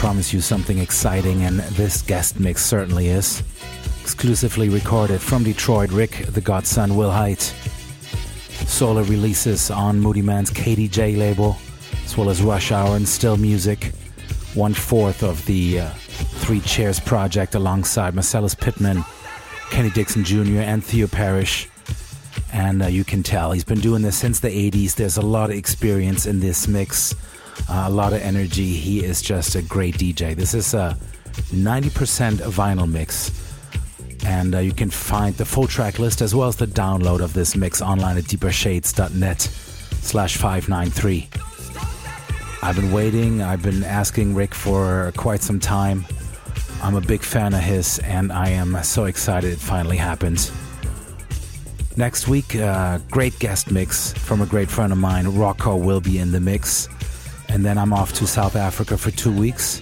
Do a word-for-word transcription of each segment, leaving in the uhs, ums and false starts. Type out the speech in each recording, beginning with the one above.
promise you something exciting, and this guest mix certainly is. Exclusively recorded from Detroit, Rick the Godson Wilhite. Solo releases on Moodyman's K D J label, as well as Rush Hour and Still Music. One fourth of the uh, Three Chairs project alongside Marcellus Pittman, Kenny Dixon Junior and Theo Parrish. And uh, you can tell he's been doing this since the eighties. There's a lot of experience in this mix, uh, a lot of energy. He is just a great D J. This is a ninety percent vinyl mix. And uh, you can find the full track list as well as the download of this mix online at deepershades.net slash 593. I've been waiting. I've been asking Rick for quite some time. I'm a big fan of his, and I am so excited it finally happened. Next week, uh, great guest mix from a great friend of mine. Rocco will be in the mix. And then I'm off to South Africa for two weeks.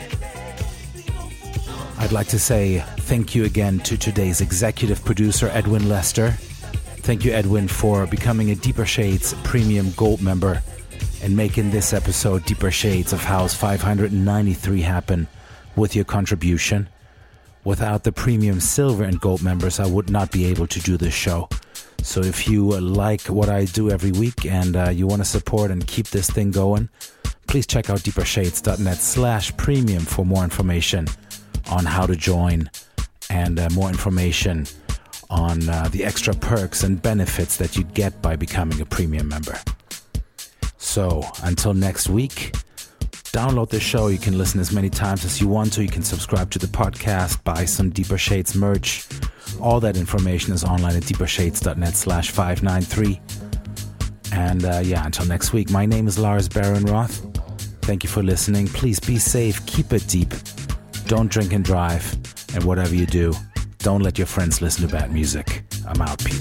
I'd like to say thank you again to today's executive producer, Edwin Lester. Thank you, Edwin, for becoming a Deeper Shades Premium Gold member and making this episode, Deeper Shades of House five ninety-three, happen with your contribution. Without the Premium Silver and Gold members, I would not be able to do this show. So if you like what I do every week and uh, you want to support and keep this thing going, please check out deepershades.net slash premium for more information on how to join and uh, more information on uh, the extra perks and benefits that you get by becoming a premium member. So until next week, download the show. You can listen as many times as you want to. You can subscribe to the podcast, buy some Deeper Shades merch. All that information is online at deepershades.net slash 593. And uh, yeah, until next week, my name is Lars Baron-Roth. Thank you for listening. Please be safe. Keep it deep. Don't drink and drive. And whatever you do, don't let your friends listen to bad music. I'm out. Peace.